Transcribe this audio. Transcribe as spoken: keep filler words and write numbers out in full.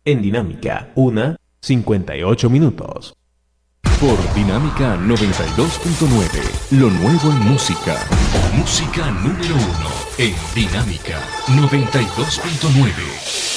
En Dinámica, una cincuenta y ocho minutos. Por Dinámica noventa y dos punto nueve, lo nuevo en música. Música número uno en Dinámica noventa y dos punto nueve.